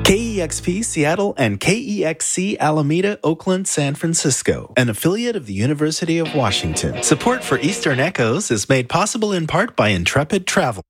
KEXP Seattle and KEXC Alameda, Oakland, San Francisco, an affiliate of the University of Washington. Support for Eastern Echoes is made possible in part by Intrepid Travel.